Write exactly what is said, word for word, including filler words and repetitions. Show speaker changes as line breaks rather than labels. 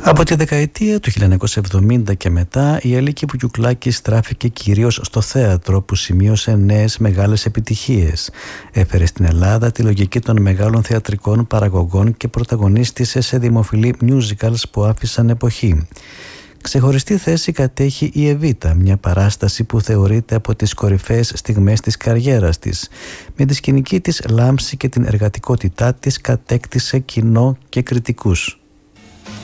Από τη δεκαετία του χίλια εννιακόσια εβδομήντα και μετά, η Αλίκη Βουγιουκλάκη στράφηκε κυρίως στο θέατρο, που σημείωσε νέες μεγάλες επιτυχίες. Έφερε στην Ελλάδα τη λογική των μεγάλων θεατρικών παραγωγών και πρωταγωνίστησε σε δημοφιλή musicals που άφησαν εποχή. Ξεχωριστή θέση κατέχει η Εβίτα, μια παράσταση που θεωρείται από τις κορυφαίες στιγμές της καριέρας της. Με τη σκηνική της λάμψη και την εργατικότητά της κατέκτησε κοινό και κριτικούς.